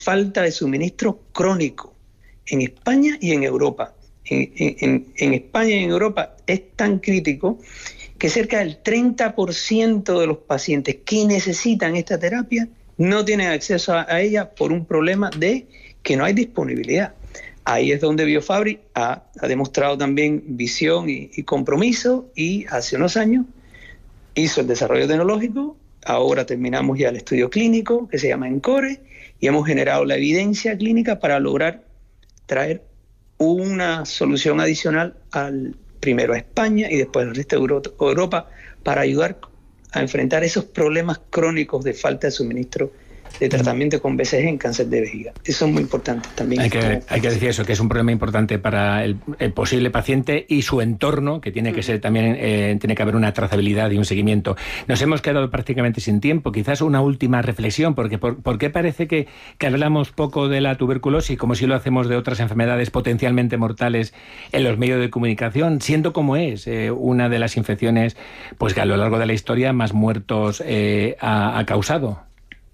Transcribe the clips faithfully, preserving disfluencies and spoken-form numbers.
falta de suministro crónico en España y en Europa. En, en, en España y en Europa es tan crítico que cerca del treinta por ciento de los pacientes que necesitan esta terapia no tienen acceso a, a ella por un problema de que no hay disponibilidad. Ahí es donde Biofabri ha, ha demostrado también visión y, y compromiso, y hace unos años hizo el desarrollo tecnológico. Ahora terminamos ya el estudio clínico que se llama ENCORE y hemos generado la evidencia clínica para lograr traer una solución adicional al primero a España y después al resto de Europa para ayudar a enfrentar esos problemas crónicos de falta de suministro de tratamiento con B C G en cáncer de vejiga. Eso es muy importante también. Hay que, hay que decir eso, que es un problema importante para el, el posible paciente y su entorno, que tiene que ser también, eh, tiene que haber una trazabilidad y un seguimiento. Nos hemos quedado prácticamente sin tiempo. Quizás una última reflexión, porque ¿por, por qué parece que, que hablamos poco de la tuberculosis, como si lo hacemos de otras enfermedades potencialmente mortales en los medios de comunicación, siendo como es eh, una de las infecciones pues que a lo largo de la historia más muertos eh, ha, ha causado?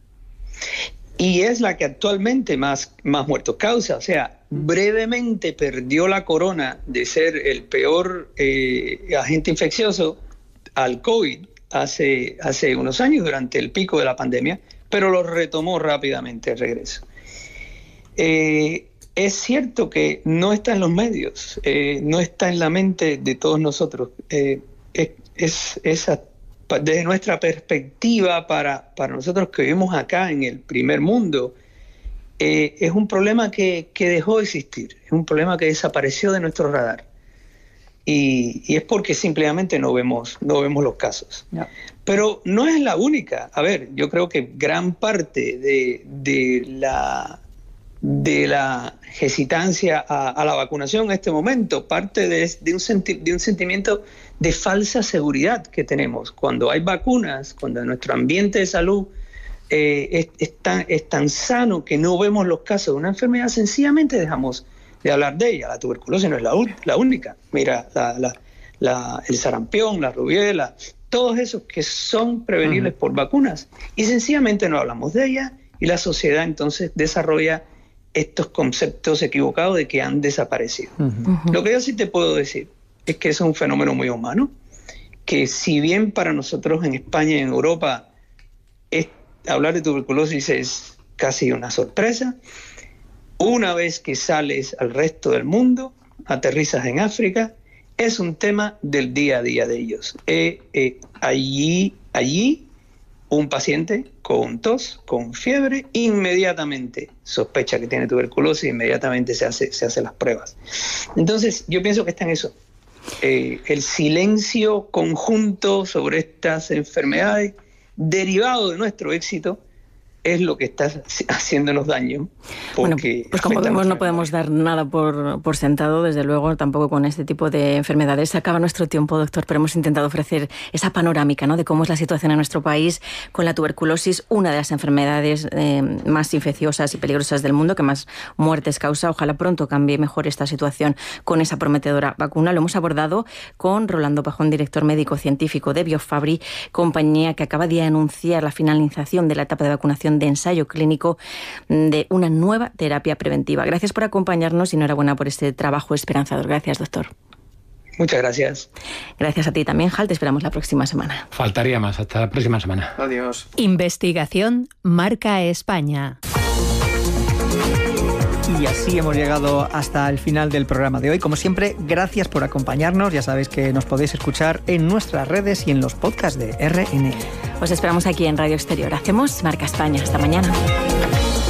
Y es la que actualmente más, más muertos causa. O sea, brevemente perdió la corona de ser el peor eh, agente infeccioso al COVID hace, hace unos años, durante el pico de la pandemia, pero lo retomó rápidamente el regreso. Eh, es cierto que no está en los medios, eh, no está en la mente de todos nosotros. Eh, es, es esa Desde nuestra perspectiva, para, para nosotros que vivimos acá en el primer mundo, eh, es un problema que, que dejó de existir, es un problema que desapareció de nuestro radar. Y, y es porque simplemente no vemos, no vemos los casos. No. Pero no es la única. A ver, yo creo que gran parte de, de, la, de la hesitancia a, a la vacunación en este momento parte de, de, un, senti, de un sentimiento de falsa seguridad que tenemos. Cuando hay vacunas, cuando nuestro ambiente de salud eh, es, es, tan, es tan sano que no vemos los casos de una enfermedad, sencillamente dejamos de hablar de ella. La tuberculosis no es la, la única. Mira, la, la, la, el sarampión, la rubiela, todos esos que son prevenibles uh-huh. por vacunas, y sencillamente no hablamos de ella, y la sociedad entonces desarrolla estos conceptos equivocados de que han desaparecido. Uh-huh. Lo que yo sí te puedo decir es que eso es un fenómeno muy humano, que si bien para nosotros en España y en Europa es, hablar de tuberculosis es casi una sorpresa, una vez que sales al resto del mundo, aterrizas en África, es un tema del día a día de ellos. Eh, eh, allí, allí un paciente con tos, con fiebre, inmediatamente sospecha que tiene tuberculosis, inmediatamente se hace, se hace las pruebas. Entonces yo pienso que está en eso. Eh, el silencio conjunto sobre estas enfermedades derivado de nuestro éxito es lo que está haciéndonos daño. Bueno, pues como vemos no podemos dar nada por, por sentado, desde luego, tampoco con este tipo de enfermedades. Se acaba nuestro tiempo, doctor, pero hemos intentado ofrecer esa panorámica, ¿no?, de cómo es la situación en nuestro país con la tuberculosis, una de las enfermedades eh, más infecciosas y peligrosas del mundo, que más muertes causa. Ojalá pronto cambie mejor esta situación con esa prometedora vacuna. Lo hemos abordado con Rolando Pajón, director médico científico de Biofabri, compañía que acaba de anunciar la finalización de la etapa de vacunación de ensayo clínico de una nueva terapia preventiva. Gracias por acompañarnos y enhorabuena por este trabajo esperanzador. Gracias, doctor. Muchas gracias. Gracias a ti también, Hal. Te esperamos la próxima semana. Faltaría más. Hasta la próxima semana. Adiós. Investigación Marca España. Y así hemos llegado hasta el final del programa de hoy. Como siempre, gracias por acompañarnos. Ya sabéis que nos podéis escuchar en nuestras redes y en los podcasts de R N E. Os esperamos aquí en Radio Exterior. Hacemos Marca España. Hasta mañana.